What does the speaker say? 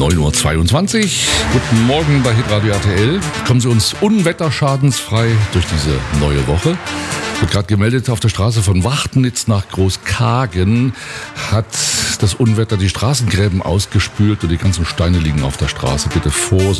9.22 Uhr. Guten Morgen bei Hitradio RTL. Kommen Sie uns unwetterschadensfrei durch diese neue Woche. Wird gerade gemeldet, auf der Straße von Wachtnitz nach Großkagen hat das Unwetter die Straßengräben ausgespült und die ganzen Steine liegen auf der Straße. Bitte Vorsicht.